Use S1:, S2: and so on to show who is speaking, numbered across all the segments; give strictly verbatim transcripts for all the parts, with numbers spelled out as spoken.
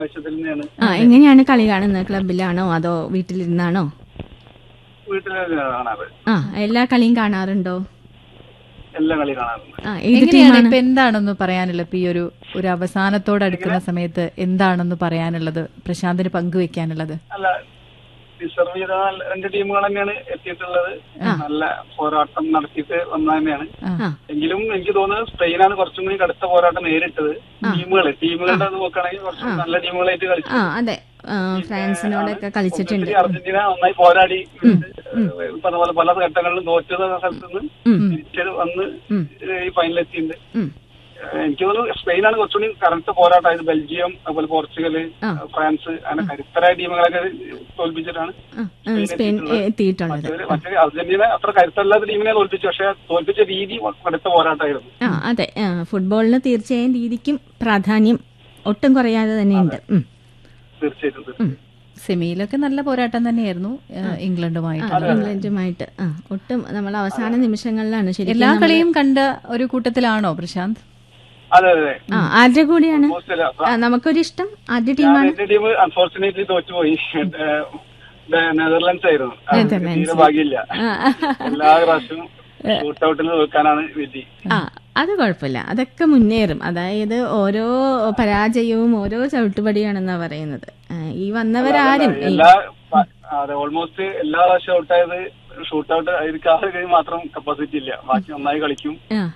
S1: ആവശ്യത്തിൽ തന്നെയാണ്.
S2: ആ എങ്ങനെയാണ് കളി കാണുന്നത്? ക്ലബിലാണോ അതോ വീട്ടിലിരുന്നാണോ?
S1: വീട്ടിലാണ് കാണാറ്.
S2: ആ എല്ലാ കളിയും കാണാറുണ്ടോ?
S1: എല്ലാ കളി കാണാറുണ്ട്.
S2: ആ ഏത്
S3: എങ്ങനെയാണ്
S2: ടീമാണ്?
S3: ഇപ്പൊ എന്താണെന്ന് പറയാനുള്ളത്? ഇപ്പൊ ഈ ഒരു ഒരു അവസാനത്തോടടുക്കുന്ന സമയത്ത് എന്താണെന്ന് പറയാനുള്ളത്, പ്രശാന്തിന് പങ്കുവെക്കാനുള്ളത്?
S1: അല്ല, ഡിസർവ് ചെയ്ത നല്ല രണ്ട് ടീമുകൾ തന്നെയാണ് എത്തിയിട്ടുള്ളത്. നല്ല പോരാട്ടം നടത്തിയിട്ട് വന്ന തന്നെയാണ്.
S2: ആ
S1: എങ്കിലും എനിക്ക് തോന്നുന്നത് സ്പെയിനാണ് കുറച്ചും കൂടി കടുത്ത പോരാട്ടം നേരിട്ടത്. ടീമുകള് ടീമുകളുടെ അത് നോക്കുകയാണെങ്കിൽ കുറച്ച് നല്ല ടീമുകളായിട്ട് കളിച്ചു.
S2: ആ അതെ ആ, ഫ്രാൻസിനോടൊക്കെ കളിച്ചിട്ടുണ്ട്.
S1: അർജന്റീന നന്നായി പോരാടി പറഞ്ഞ പോലെ പല ഘട്ടങ്ങളിലും തോറ്റത് സ്ഥലത്ത് നിന്ന് തിരിച്ചു വന്ന് ഈ ഫൈനലെത്തിയിട്ടുണ്ട്. എനിക്ക് തോന്നുന്നു സ്പെയിനാണ് കുറച്ചുകൂടി കറുത്ത പോരാട്ടമായത്. ബെൽജിയം, അതുപോലെ പോർച്ചുഗല്, ഫ്രാൻസ് അങ്ങനെ കരുത്തരായ ടീമുകളൊക്കെ തോൽപ്പിച്ചിട്ടാണ്
S2: സ്പെയിൻ എത്തിയിട്ടുള്ളത്.
S1: മറ്റേ അർജന്റീന അത്ര കരുത്തല്ലാത്ത ടീമിനെ തോൽപ്പിച്ചു. പക്ഷെ തോൽപ്പിച്ച രീതി കടുത്ത പോരാട്ടമായിരുന്നു.
S2: ആ അതെ ഫുട്ബോളിന് തീർച്ചയായും രീതിക്കും പ്രാധാന്യം ഒട്ടും കുറയാതെ തന്നെയുണ്ട്.
S1: തീർച്ചയായിട്ടും
S3: സെമിയിലൊക്കെ നല്ല പോരാട്ടം തന്നെയായിരുന്നു ഇംഗ്ലണ്ടുമായിട്ട്.
S2: ഇംഗ്ലണ്ടുമായിട്ട് ആ ഒട്ടും നമ്മൾ അവസാന നിമിഷങ്ങളിലാണ് ശരി
S3: എല്ലാ കളിയും കണ്ട ഒരു കൂട്ടത്തിലാണോ പ്രശാന്ത്?
S1: അതെ അതെ.
S2: ആ ആരുടെ കൂടിയാണ് നമുക്കൊരു ഇഷ്ടം? ആദ്യ ടീമാണ്.
S1: എന്റെ ടീം അൺഫോർച്ചുനേറ്റ്ലി തോറ്റുപോയി. നെതർലാൻഡ്സ് ആയിരുന്നു. തീരെ ഭാഗ്യമില്ല. എല്ലാ പ്രാവശ്യവും ഷൂട്ട് ഔട്ടിൽ തോൽക്കാനാണ് വിധി.
S2: ആ അത് കുഴപ്പമില്ല, അതൊക്കെ മുന്നേറും. അതായത് ഓരോ പരാജയവും ഓരോ ചവിട്ടുപടിയാണെന്നാ പറയുന്നത്. ഈ വന്നവരാരും
S1: എല്ലാ അതെ ഓൾമോസ്റ്റ് എല്ലാ പ്രാവശ്യം ഔട്ടായത് ഷൂട്ട് ഔട്ട് ആയിരിക്കും. മാത്രം കപ്പാസിറ്റി ഇല്ല, ബാക്കി നന്നായി കളിക്കും.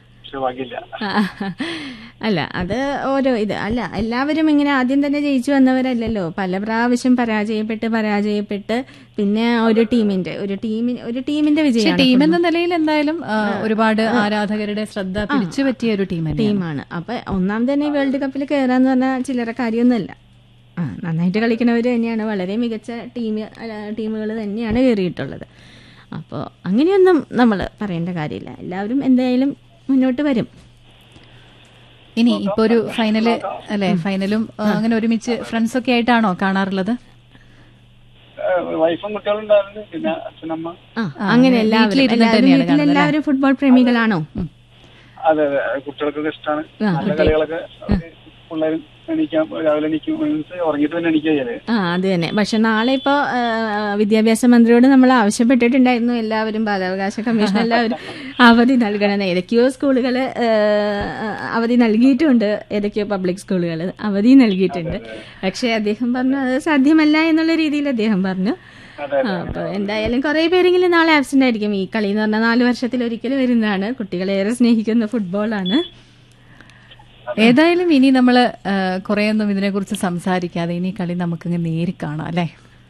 S2: അല്ല അത് ഓരോ ഇത് അല്ല, എല്ലാവരും ഇങ്ങനെ ആദ്യം തന്നെ ജയിച്ചു വന്നവരല്ലല്ലോ. പല പ്രാവശ്യം പരാജയപ്പെട്ട് പരാജയപ്പെട്ട് പിന്നെ ഒരു ടീമിന്റെ ഒരു ടീമിന് ഒരു ടീമിന്റെ വിജയം.
S3: ടീം എന്ന നിലയിൽ എന്തായാലും ഒരുപാട് ആരാധകരുടെ ശ്രദ്ധ പിടിച്ചു പറ്റിയ ഒരു ടീം
S2: ടീമാണ്. അപ്പൊ ഒന്നാം തന്നെ വേൾഡ് കപ്പിൽ കയറാന്ന് പറഞ്ഞാൽ ചില്ലറ കാര്യമൊന്നുമല്ല. ആ നന്നായിട്ട് കളിക്കുന്നവർ തന്നെയാണ്, വളരെ മികച്ച ടീം ടീമുകൾ തന്നെയാണ് കയറിയിട്ടുള്ളത്. അപ്പോൾ അങ്ങനെയൊന്നും നമ്മൾ പറയേണ്ട കാര്യമില്ല. എല്ലാവരും എന്തായാലും മുന്നോട്ട് വരും.
S3: ഇനി ഇപ്പൊ ഒരു ഫൈനല് അല്ലെ, ഫൈനലും അങ്ങനെ ഒരുമിച്ച് ഫ്രണ്ട്സ് ഒക്കെ ആയിട്ടാണോ കാണാറുള്ളത്?
S1: വൈഫും കുട്ടികളുണ്ടായിരുന്നു, പിന്നെ അച്ഛനമ്മ.
S2: അങ്ങനെ എല്ലാവരും ഫുട്ബോൾ പ്രേമികളാണോ?
S1: അതെ അതെ, കുട്ടികൾക്കൊക്കെ ഇഷ്ടമാണ്. നല്ല കളികളൊക്കെ പിള്ളേരും എണീക്കാം, രാവിലെ എണീക്കും, ഉറങ്ങിട്ട് തന്നെ എണീക്കുക.
S2: ആ അത് തന്നെ. പക്ഷെ നാളെ ഇപ്പോ വിദ്യാഭ്യാസ മന്ത്രിയോട് നമ്മൾ ആവശ്യപ്പെട്ടിട്ടുണ്ടായിരുന്നു, എല്ലാവരും ബാലാവകാശ കമ്മീഷൻ എല്ലാവരും അവധി നൽകണം. ഏതൊക്കെയോ സ്കൂളുകൾ അവധി നൽകിയിട്ടുണ്ട്, ഏതൊക്കെയോ പബ്ലിക് സ്കൂളുകൾ അവധി നൽകിയിട്ടുണ്ട്. പക്ഷെ അദ്ദേഹം പറഞ്ഞു അത് സാധ്യമല്ല എന്നുള്ള രീതിയിൽ അദ്ദേഹം പറഞ്ഞു. അപ്പൊ എന്തായാലും കുറെ പേരെങ്കിലും നാളെ ആബ്സെന്റ് ആയിരിക്കും. ഈ കളി എന്ന് പറഞ്ഞാൽ നാല് വർഷത്തിൽ ഒരിക്കലും വരുന്നതാണ്. കുട്ടികളേറെ സ്നേഹിക്കുന്ന ഫുട്ബോളാണ്.
S3: ഏതായാലും ഇനി നമ്മള് കുറെയൊന്നും ഇതിനെക്കുറിച്ച് സംസാരിക്കാതെ ഇനി കളി നമുക്കങ്ങ് നേരിൽ കാണാം അല്ലെ.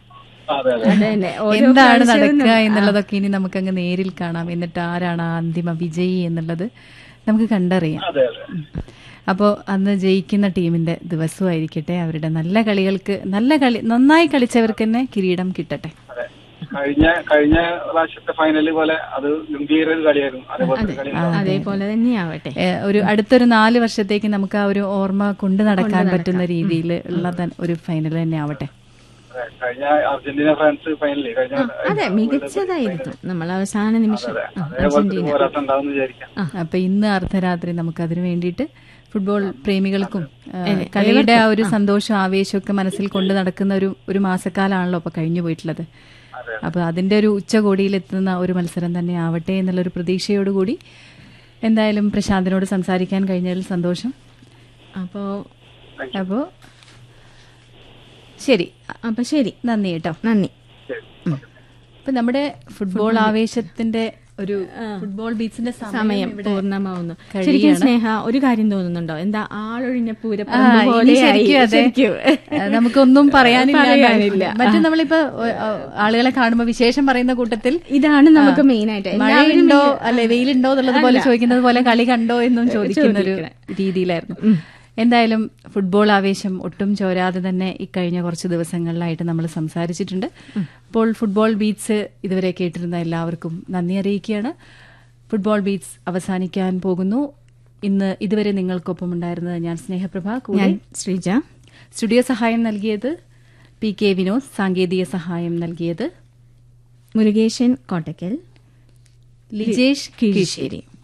S3: എന്താണ് നടക്കുക എന്നുള്ളതൊക്കെ ഇനി നമുക്കങ്ങ് നേരിൽ കാണാം. എന്നിട്ട് ആരാണ് ആ അന്തിമ വിജയി എന്നുള്ളത് നമുക്ക് കണ്ടറിയാം. അപ്പോൾ അന്ന് ജയിക്കുന്ന ടീമിന്റെ ദിവസമായിരിക്കട്ടെ. അവരുടെ നല്ല കളികൾക്ക് നല്ല കളി നന്നായി കളിച്ചവർക്ക് തന്നെ കിരീടം കിട്ടട്ടെ.
S1: കഴിഞ്ഞ കഴിഞ്ഞ പ്രാവശ്യത്തെ ഫൈനല് പോലെ അത് ഗംഭീര കളിയായിരുന്നു.
S2: അതേപോലെ തന്നെയാവട്ടെ.
S3: ഒരു അടുത്തൊരു നാല് വർഷത്തേക്ക് നമുക്ക് ആ ഒരു ഓർമ്മ കൊണ്ടു നടക്കാൻ പറ്റുന്ന രീതിയിൽ ഉള്ള ഒരു ഫൈനൽ തന്നെ ആവട്ടെ.
S1: കഴിഞ്ഞ അർജന്റീന ഫ്രാൻസ് ഫൈനല്
S2: അതെ മികച്ചതായിരുന്നു. നമ്മൾ അവസാന നിമിഷം
S3: അപ്പൊ ഇന്ന് അർദ്ധരാത്രി നമുക്ക് അതിനു വേണ്ടിയിട്ട് ഫുട്ബോൾ പ്രേമികൾക്കും കളിയുടെ ആ ഒരു സന്തോഷം ആവേശമൊക്കെ മനസ്സിൽ കൊണ്ടു നടക്കുന്ന ഒരു ഒരു മാസക്കാലാണല്ലോ ഇപ്പൊ കഴിഞ്ഞു പോയിട്ടുള്ളത്. അപ്പൊ അതിന്റെ ഒരു ഉച്ചകോടിയിലെത്തുന്ന ഒരു മത്സരം തന്നെ ആവട്ടെ എന്നുള്ളൊരു പ്രതീക്ഷയോടുകൂടി എന്തായാലും പ്രശാന്തിനോട് സംസാരിക്കാൻ കഴിഞ്ഞതിൽ സന്തോഷം. അപ്പോ അപ്പോ ശരി അപ്പൊ ശരി നന്ദി കേട്ടോ.
S2: നന്ദി.
S3: അപ്പൊ നമ്മുടെ ഫുട്ബോൾ ആവേശത്തിന്റെ ഒരു ഫുട്ബോൾ ബീച്ചിന്റെ സമയം
S2: പൂർണ്ണമാവുന്നു. ശരിക്കും സ്നേഹ ഒരു കാര്യം തോന്നുന്നുണ്ടോ? എന്താ ആളൊഴിഞ്ഞ പൂരം
S3: നമുക്കൊന്നും പറയാനില്ല. മറ്റു നമ്മളിപ്പോ ആളുകളെ കാണുമ്പോ വിശേഷം പറയുന്ന കൂട്ടത്തിൽ
S2: ഇതാണ് നമുക്ക് മെയിൻ ആയിട്ട്
S3: മഴയുണ്ടോ അല്ലെ വെയിലുണ്ടോ എന്നുള്ളത് പോലെ ചോദിക്കുന്നത് പോലെ കളി കണ്ടോ എന്നും ചോദിക്കുന്ന ഒരു രീതിയിലായിരുന്നു. എന്തായാലും ഫുട്ബോൾ ആവേശം ഒട്ടും ചോരാതെ തന്നെ ഇക്കഴിഞ്ഞ കുറച്ച് ദിവസങ്ങളിലായിട്ട് നമ്മൾ സംസാരിച്ചിട്ടുണ്ട്. അപ്പോൾ ഫുട്ബോൾ ബീറ്റ്സ് ഇതുവരെ കേട്ടിരുന്ന എല്ലാവർക്കും നന്ദി അറിയിക്കുകയാണ്. ഫുട്ബോൾ ബീറ്റ്സ് അവസാനിക്കാൻ പോകുന്നു. ഇന്ന് ഇതുവരെ നിങ്ങൾക്കൊപ്പം ഉണ്ടായിരുന്നത് ഞാൻ സ്നേഹപ്രഭ, കൂടെ
S2: ശ്രീജ.
S3: സ്റ്റുഡിയോ സഹായം നൽകിയത് പി കെ വിനോദ്, സാങ്കേതിക സഹായം നൽകിയത്
S2: മുരുകേശൻ കോട്ടക്കൽ,
S3: ലിജേഷ് കീഴ്ശ്ശേരി.